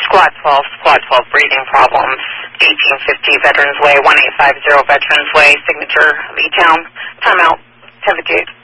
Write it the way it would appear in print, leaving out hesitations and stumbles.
Squad 12, breathing problems, 1850 Veterans Way, 1850 Veterans Way, signature, E-Town, timeout, 10:58.